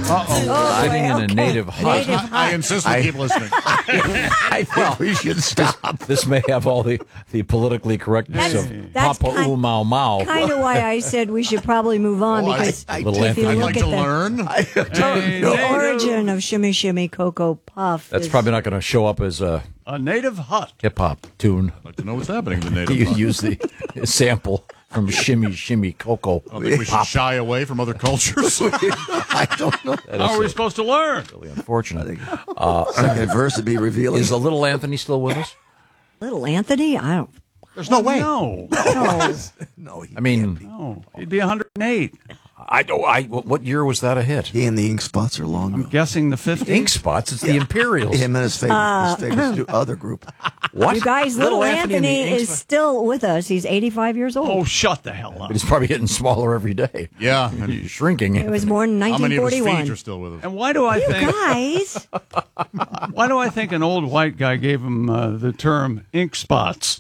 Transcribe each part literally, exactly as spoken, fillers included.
Uh-oh. Sitting okay. in a native hut. Native hut. I insist we I- keep listening. I think we should stop. This may have all the, the politically correctness That's- of that's Papa kind- Oo Mau Mau. Kind of why I said we should probably move on Oh, I- because I- Little if you Anthony. I'd look like at to the, learn. I don't know. the origin of Shimmy Shimmy Cocoa Puff, That's is- probably not going to show up as a A native hut. hip hop tune. I'd like to know what's happening in the native You hut. use the sample from Shimmy Shimmy Cocoa. I don't think we should shy away from other cultures. I don't know. How are we supposed to learn? Really unfortunate. Second verse would be revealing. Is the little Anthony still with us? Little Anthony. I don't There's no way. No, know. no, he I mean, no, he'd be one hundred eight. I don't. I what year was that a hit? He and the ink spots are long I'm gone. guessing the fifties. Ink Spots. It's the Imperials. Him and his favorite, his favorite other group. What? You guys, little, Anthony and the Anthony Ink is Spots? still with us. He's eighty-five years old. Oh, shut the hell up. But he's probably getting smaller every day. Yeah. He's shrinking. It was born in How many of his feet nineteen forty-one. are still with us? And why do I You think guys, why do I think an old white guy gave him uh, the term ink spots?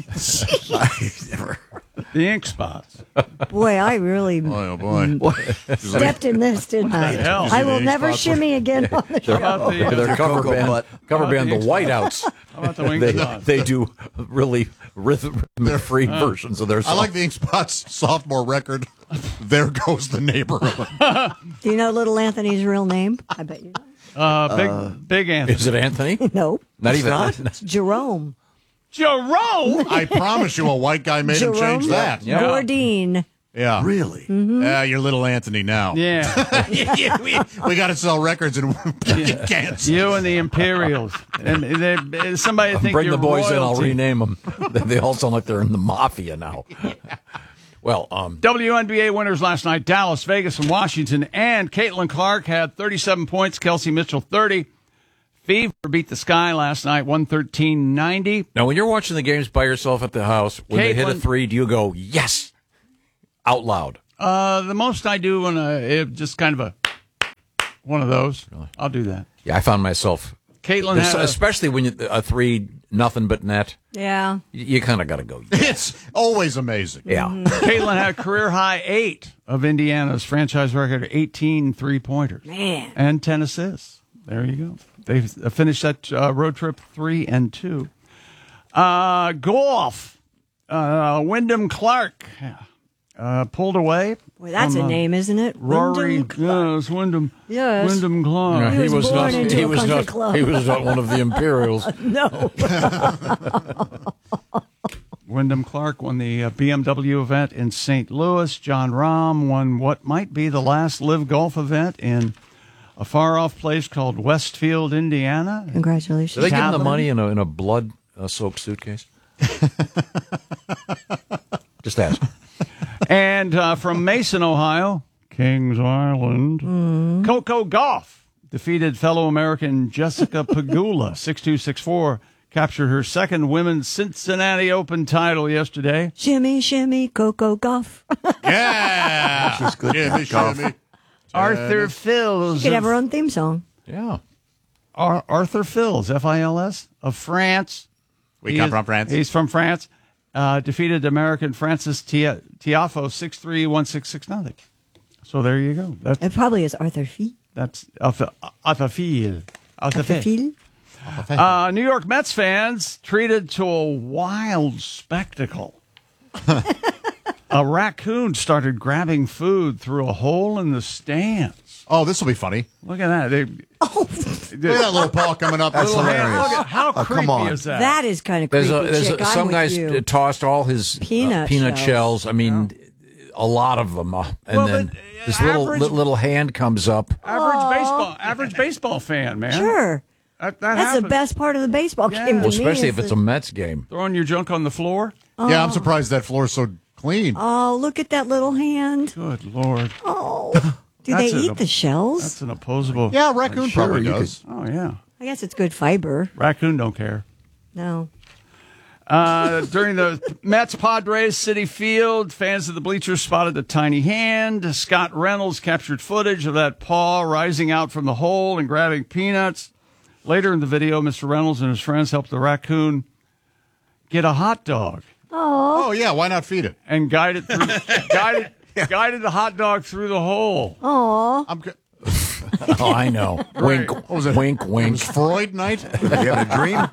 The ink spots. boy, I really Oh, boy. stepped in this, didn't I? hell? I You see will the never ink spots? shimmy again on the How about show. the, uh, Their cover Cocoa band, butt. cover How about band, the the Ink Whiteouts. how about the ink They, spots? they do really rhythm-free versions of their I songs. like the Ink Spots sophomore record. There goes the neighborhood. Do you know little Anthony's real name? I bet you don't. Uh, big, big Anthony. Is it Anthony? No, Not even. it's Jerome. Jerome. I promise you, a white guy made him Jerome change that. Yeah. Bourdin. Yeah. Really? Mm-hmm. Yeah, you're little Anthony now. Yeah, Yeah, we we got to sell records and can't. you and the Imperials, and they, somebody think Bring you're the boys in. I'll royalty. rename them. They all sound like they're in the mafia now. Well, um, W N B A winners last night: Dallas, Vegas, and Washington. And Caitlin Clark had thirty-seven points. Kelsey Mitchell thirty. Fever beat the Sky last night, one thirteen ninety. now when you're watching the games by yourself at the house, when they hit a Caitlin- three, do you go yes out loud? Uh, the most I do when uh, it just kind of a one of those. I'll do that. Yeah, I found myself, Caitlin had a, especially when you, a three nothing but net. Yeah. You, you kind of got to go. Yes. It's always amazing. Yeah. Caitlin had a career high eight of Indiana's franchise record, eighteen three-pointers. Man. And ten assists. There you go. They finished that uh, road trip three and two. Uh, golf. Uh, Wyndham Clark uh, pulled away. Boy, that's from, a uh, name, isn't it? Rory. Wyndham Clark. Yes, Wyndham. Yes. Wyndham Clark. He was born into He a was country not. club. He was not one of the Imperials. No. Wyndham Clark won the uh, B M W event in Saint Louis. John Rahm won what might be the last Live Golf event in a far-off place called Westfield, Indiana. Congratulations. Do they give him the Tablet. money in a in a blood uh, soaked suitcase? Just ask. And uh, from Mason, Ohio, Kings Island, Mm-hmm. Coco Gauff defeated fellow American Jessica Pegula, six two, six four, captured her second women's Cincinnati Open title yesterday. Shimmy, shimmy, Coco Golf. Yeah. She's good. Shimmy, Golf. shimmy. Arthur Fils. Could have of- her own theme song. Yeah. Ar- Arthur Fils, F I L S, of France. We He come is- from France. He's from France. Uh, defeated American Francis Tia- Tiafo six three, one six six nothing. So there you go. That's It probably is Arthur Fee. that's Arthur Arthur Fil. Arthur Arthur Fil. Fee. Uh, New York Mets fans treated to a wild spectacle. A raccoon started grabbing food through a hole in the stands. Oh, this will be funny. Look at that. They, Oh, Look at that little paw coming up. That's Little hand. hilarious. look at how Oh, come creepy on. is that? that is kind of There's creepy. a, there's chick. a, I'm some with guys you. uh, tossed all his uh, Peanut peanut shells. shells. I mean, a lot of them, uh, and Well, then but, uh, this little average- li- little hand comes up. Average baseball, average baseball fan, man. Sure. That, that That's the happens. best part of the baseball Yeah. game. to Well, me, especially is if it's the- a Mets game. Throwing your junk on the floor. Yeah, I'm surprised that floor's so clean. Oh, look at that little hand. Good Lord. Oh. Do That's they an eat op- the shells? That's an opposable. Yeah, raccoon Sure, probably you does. Oh, yeah. I guess it's good fiber. Raccoon don't care. No. Uh, during the Mets Padres City Field, fans of the bleachers spotted the tiny hand. Scott Reynolds captured footage of that paw rising out from the hole and grabbing peanuts. Later in the video, Mister Reynolds and his friends helped the raccoon get a hot dog Oh, yeah, why not feed it? and guide it through, guided, guided the hot dog through the hole. Oh. I'm good. Oh, I know. Wink, What was it? wink, It wink. was Freud night. You having a dream?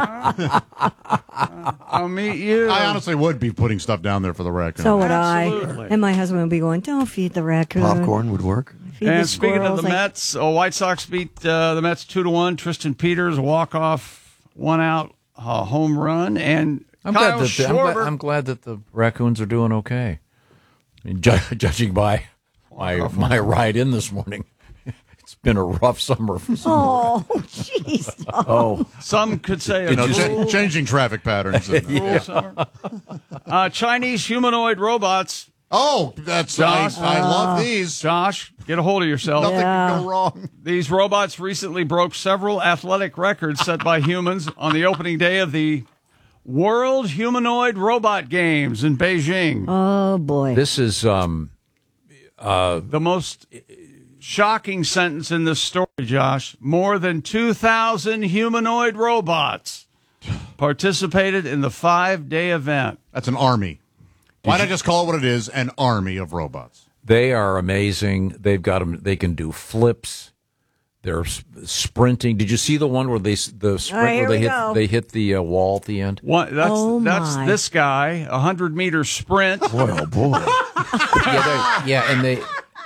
I'll meet you. I honestly would be putting stuff down there for the raccoon. So would Absolutely. I. And my husband would be going, don't feed the raccoon. Popcorn would work. Feed And the speaking of squirrels. the Like, Mets, uh, White Sox beat uh, the Mets two to one. Tristan Peters walk off, one out, uh, home run, and I'm Kyle glad, that the, I'm, glad, Schwarber. I'm glad that the raccoons are doing okay. I mean, ju- judging by my my ride in this morning, it's been a rough summer. For some oh, jeez. oh, Some could say a You know, cool, cha- changing traffic patterns. cool summer. Uh, Chinese humanoid robots. Oh, that's I, Josh? I love these. Josh, get a hold of yourself. Nothing Yeah. can go wrong. These robots recently broke several athletic records set by humans on the opening day of the World Humanoid Robot Games in Beijing. Oh, boy. this is um, The most shocking sentence in this story, Josh. More than two thousand humanoid robots participated in the five-day event. That's an army. Why not just call it what it is? An army of robots. they are amazing. They've got them. They can do flips. They're s- sprinting. Did you see the one where they s- the sprint here where they we hit go. they hit the uh, wall at the end? One, that's Oh, that's my. this guy, a hundred-meter sprint. Boy, oh boy. Yeah, they- yeah, and they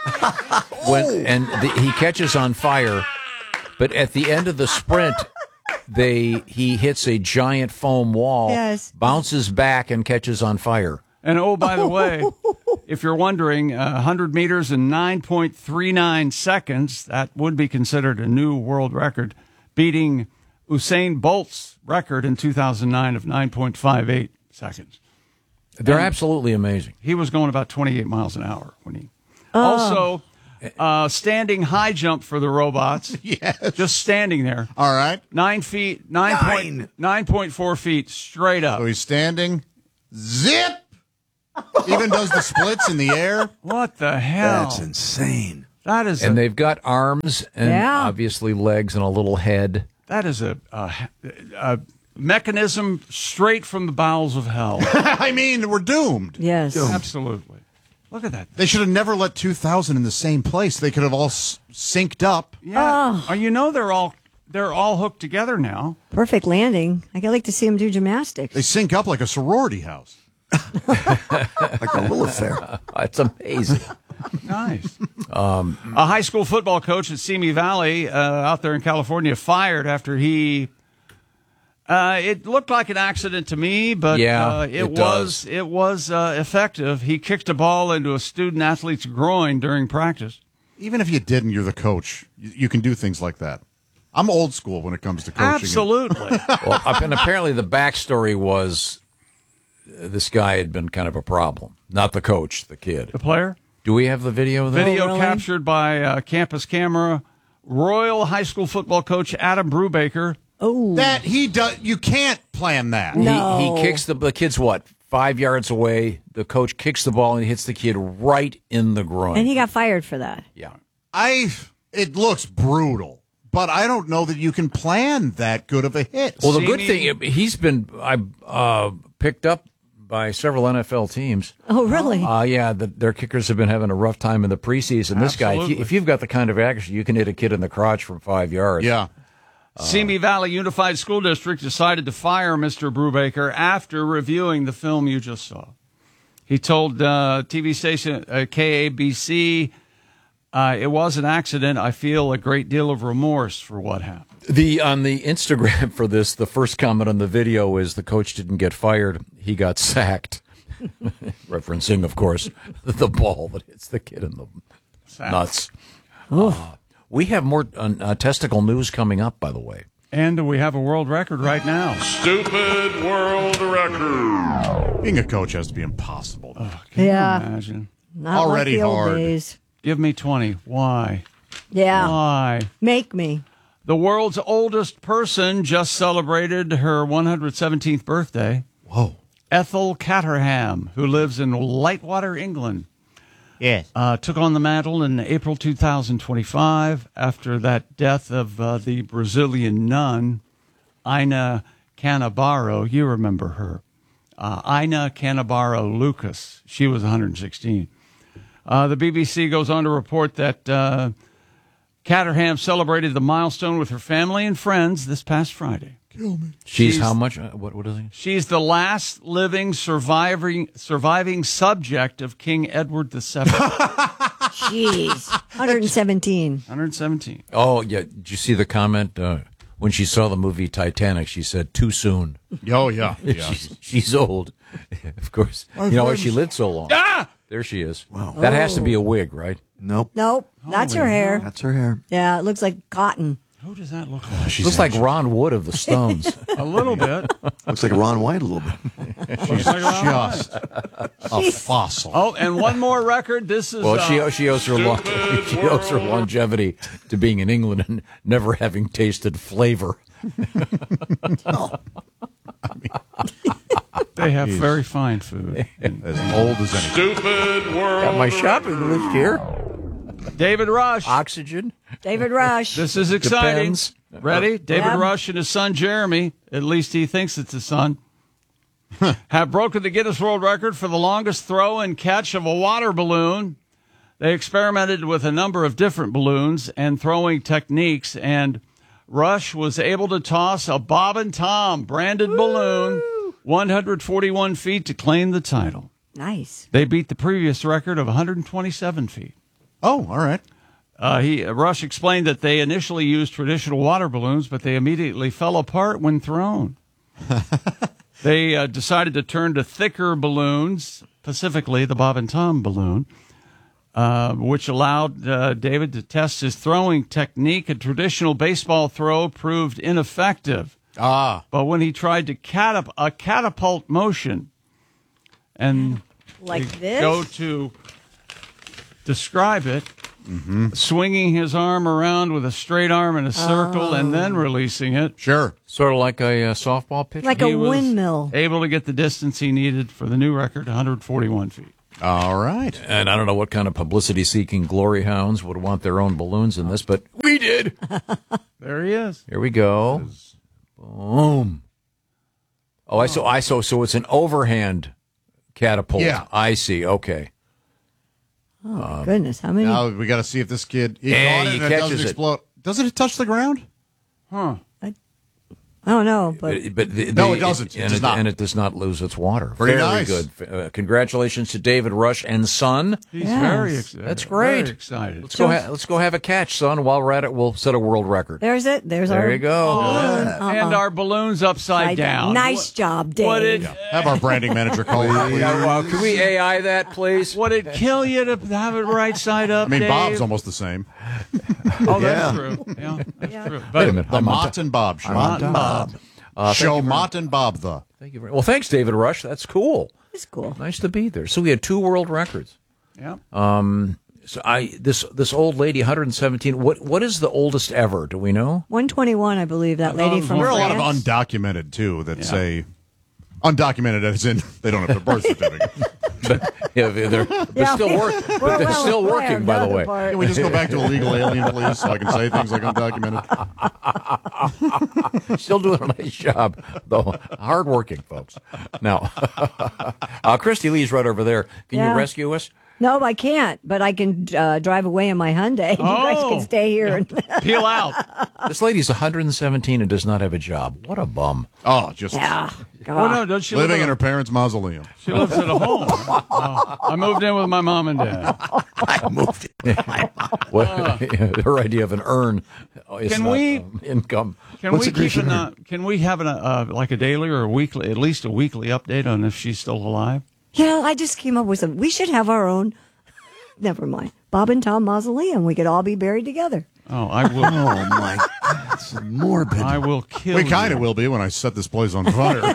when and the, he catches on fire, but at the end of the sprint, they he hits a giant foam wall, Yes. bounces back, and catches on fire. And oh, by the way, if you're wondering, uh, one hundred meters in nine point three nine seconds, that would be considered a new world record, beating Usain Bolt's record in two thousand nine of nine point five eight seconds. They're absolutely amazing. He was going about twenty-eight miles an hour when he. Also, uh, standing high jump for the robots. Yes. Just standing there. All right. Nine feet, nine, Nine. Point, nine point four feet straight up. So he's standing. Zip. Even does the splits in the air. What the hell? That's insane. That is And a, they've got arms and Yeah. obviously legs and a little head. that is a, a, a mechanism straight from the bowels of hell. I mean, we're doomed. Yes. Absolutely. Look at that. They should have never let two thousand in the same place. They could have all s- synced up. Yeah. Oh, you know they're all they're all hooked together now. Perfect landing. I like to see him do gymnastics. They sync up like a sorority house. Like a little affair. It's amazing. Nice. um, a high school football coach at Simi Valley uh, out there in California fired after he. Uh, it looked like an accident to me, but Yeah, uh, it, it was does. it was uh, effective. He kicked a ball into a student athlete's groin during practice. Even if you didn't, you're the coach. You, you can do things like that. I'm old school when it comes to coaching. Absolutely. Well, and apparently the backstory was uh, this guy had been kind of a problem. Not the coach, the kid. The player? Do we have the video of that? Video Oh, really? captured by uh, campus camera. Royal High School football coach Adam Brubaker. Oh. That he does. You can't plan that. No. He, he kicks the, the kid's what? Five yards away. The coach kicks the ball and hits the kid right in the groin. And he got fired for that. yeah. I. It looks brutal, but I don't know that you can plan that good of a hit. Well, the See good me- thing, he's been I uh, picked up by several N F L teams. Oh, really? Uh, yeah, the, their kickers have been having a rough time in the preseason. This guy, if, you, Absolutely. if you've got the kind of accuracy, you can hit a kid in the crotch from five yards. yeah. Simi Valley Unified School District decided to fire Mister Brubaker after reviewing the film you just saw. He told uh, T V station uh, K A B C, uh, it was an accident. I feel a great deal of remorse for what happened. The on the Instagram for this, the first comment on the video is the coach didn't get fired; he got sacked. Referencing, of course, the ball that hits the kid in the nuts. Uh, we have more uh, uh, testicle news coming up, by the way. And we have a world record right now. Stupid world record. Being a coach has to be impossible. Can Yeah. you imagine? Not already like the old hard. days. Give me twenty. Why? Yeah. Why? Make me. The world's oldest person just celebrated her one hundred seventeenth birthday. Whoa. Ethel Caterham, who lives in Lightwater, England, Yes. uh, took on the mantle in April two thousand twenty-five after that death of uh, the Brazilian nun, Ina Canabaro. You remember her. Uh, Ina Canabaro Lucas. She was one hundred sixteen. Uh, the B B C goes on to report that uh, Caterham celebrated the milestone with her family and friends this past Friday. She's, She's- how much? Uh, What? What is he? She's the last living surviving surviving subject of King Edward the Seventh. Jeez. one hundred seventeen. one hundred seventeen. Oh, yeah. Did you see the comment uh, when she saw the movie Titanic? She said, "Too soon." Oh, yeah. yeah. She's, she's old, of course. You know why she lived so long? Ah! There she is. Wow. That has to be a wig, right? Nope. Nope. That's her hair. That's her hair. Yeah, it looks like cotton. Who does that look like? She's Looks like Ron Wood of the Stones. A little bit. Looks like Ron White a little bit. she's just a fossil. Oh, and one more record. This is Well, uh, she she owes her lo- she owes her longevity to being in England and never having tasted flavor. they have very fine food. As old as anything. Stupid World Got my shopping list here. David Rush. Oxygen. David Rush. This is exciting. Depends. Ready? David Yeah. Rush and his son Jeremy, at least he thinks it's his son, have broken the Guinness World Record for the longest throw and catch of a water balloon. They experimented with a number of different balloons and throwing techniques, and Rush was able to toss a Bob and Tom branded balloon one hundred forty-one feet to claim the title. Nice. They beat the previous record of one hundred twenty-seven feet. Oh, all right. Uh, he Rush explained that they initially used traditional water balloons, but they immediately fell apart when thrown. They uh, decided to turn to thicker balloons, specifically the Bob and Tom balloon, uh, which allowed uh, David to test his throwing technique. A traditional baseball throw proved ineffective, Ah. but when he tried to catap- a catapult motion and Like they this? go to describe it, swinging his arm around with a straight arm in a circle and then releasing it. Sure. Sort of like a uh, softball pitcher. Like He a was windmill. able to get the distance he needed for the new record, one hundred forty-one feet. All right. And I don't know what kind of publicity-seeking glory hounds would want their own balloons in this, but we did. There he is. Here we go. Boom. Oh, I saw. I saw. So it's an overhand catapult. Yeah. I see. Okay. Oh, goodness. How many? Now we got to see if this kid he Yeah, caught it he and it catches doesn't it. explode. Doesn't it touch the ground? Huh. I don't know, but But, but the, No, the- it doesn't. It and, does not. and it does not lose its water. Pretty Very nice. good. Uh, congratulations to David Rush and son. He's Yes. very excited. That's great. Very excited. Let's go. Ha- let's go have a catch, son. While we're at it, we'll set a world record. there's it. There's There our you go. balloon. Uh-uh. And our balloons upside Side down. Nice job, Dave. Would it, Have our branding manager call you, please. Yeah, well, can we A I that, please? would it kill you to have it right side up, I mean, Dave? Bob's almost the same. Oh, that's Yeah. true. Yeah, that's Yeah. true. Wait a But minute. The I'm on Mott and Bob show. Mott and Bob. Uh, show Mott and Bob the. Thank you very well. Thanks, David Rush. That's cool. It's cool. Nice to be there. So we had two world records. Yeah. So I this this old lady, one hundred seventeen. What what is the oldest ever? Do we know? one twenty-one, I believe, that lady from There are a lot of France. undocumented too that say undocumented as in they don't have the birth certificate. Yeah, they're, they're Yeah. still working. We're But they're well still aware working, of by the other way. part. Can we just go back to illegal alien, please, so I can say things like undocumented? Still doing a nice job, though. Hard working, folks. Now, uh, Christy Lee's right over there. Can Yeah. you rescue us? No, I can't, but I can uh, drive away in my Hyundai. You guys Oh. can stay here. And Peel out. This lady's one hundred seventeen and does not have a job. What a bum. Oh, just yeah. Oh, no, does she living live in at her a, parents' mausoleum. she lives at a home. Oh, I moved in with my mom and dad. I moved it. What, her idea of an earn is Can not, we- um, income. Can What's we the keep Grecian an, uh, Can we have an, uh, like a daily or a weekly, at least a weekly update on if she's still alive? You know, I just came up with some. We should have our own. Never mind. Bob and Tom Mausoleum. We could all be buried together. Oh, I will. Oh my God, it's morbid. I will kill. We kind you. of will be when I set this place on fire.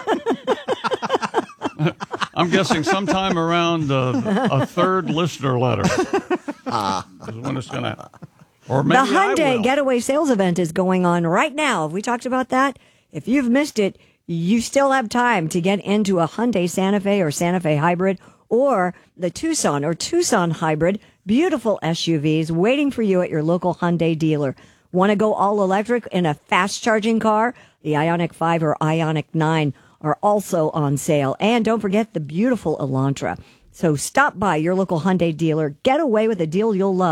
I'm guessing sometime around uh, a third listener letter is when it's going to happen. Or maybe the I Hyundai will. Getaway Sales Event is going on right now. Have we talked about that? If you've missed it, you still have time to get into a Hyundai Santa Fe or Santa Fe Hybrid or the Tucson or Tucson Hybrid. Beautiful S U Vs waiting for you at your local Hyundai dealer. Want to go all electric in a fast charging car? The Ioniq five or Ioniq nine are also on sale. And don't forget the beautiful Elantra. So stop by your local Hyundai dealer. Get away with a deal you'll love.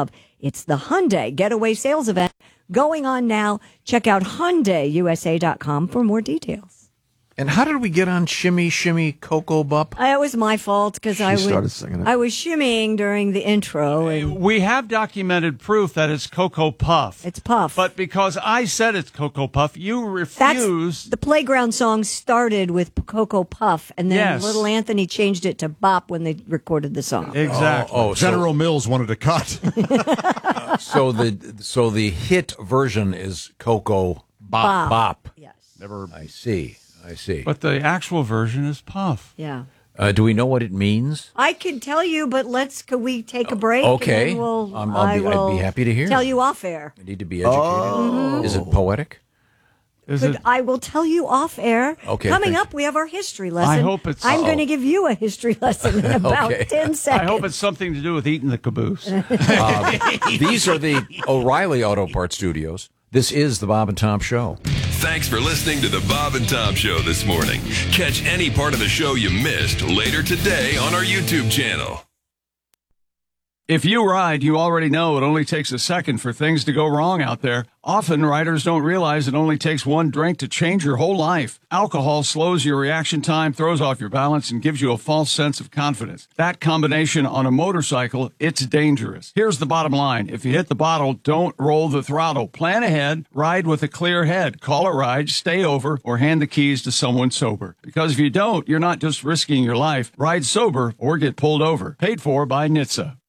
It's the Hyundai Getaway Sales Event going on now. Check out Hyundai U S A dot com for more details. And how did we get on Shimmy Shimmy Cocoa Bup? Uh, It was my fault because I started was singing it. I was shimmying during the intro, and We have documented proof that it's Cocoa Puff. it's Puff. But because I said it's Cocoa Puff, you That's refuse. the playground song started with Cocoa Puff, and then Yes. Little Anthony changed it to Bop when they recorded the song. Exactly. Oh, so, General Mills wanted to cut. so the so the hit version is Cocoa Bop. Bop. Yes. Never. I see. I see. But the actual version is Puff. Yeah. Uh, do we know what it means? I can tell you, but let's. Could we take a break? Okay. And then we'll, Um, I'll I be- I'd will be happy to hear. Tell you off air. I need to be educated. Is it poetic? Is Could, it? I will tell you off air. Okay, Coming thank up, we have our history lesson. hope it's- I'm Uh-oh. going to give you a history lesson in about Okay. ten seconds. I hope it's something to do with eating the caboose. These are the O'Reilly Auto Parts Studios. This is the Bob and Tom Show. Thanks for listening to the Bob and Tom Show this morning. Catch any part of the show you missed later today on our YouTube channel. If you ride, you already know it only takes a second for things to go wrong out there. Often, riders don't realize it only takes one drink to change your whole life. Alcohol slows your reaction time, throws off your balance, and gives you a false sense of confidence. That combination on a motorcycle, it's dangerous. Here's the bottom line. If you hit the bottle, don't roll the throttle. Plan ahead, ride with a clear head. Call a ride, stay over, or hand the keys to someone sober. Because if you don't, you're not just risking your life. Ride sober or get pulled over. Paid for by N H T S A.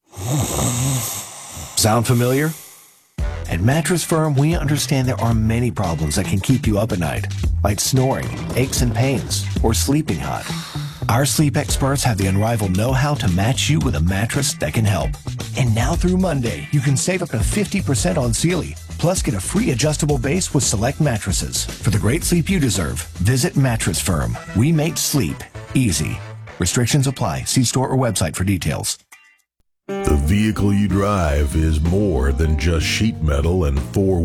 Sound familiar? At Mattress Firm, we understand there are many problems that can keep you up at night, like snoring, aches and pains, or sleeping hot. Our sleep experts have the unrivaled know-how to match you with a mattress that can help. And now through Monday, you can save up to fifty percent on Sealy, plus get a free adjustable base with select mattresses. For the great sleep you deserve, visit Mattress Firm. We make sleep easy. Restrictions apply. See store or website for details. The vehicle you drive is more than just sheet metal and four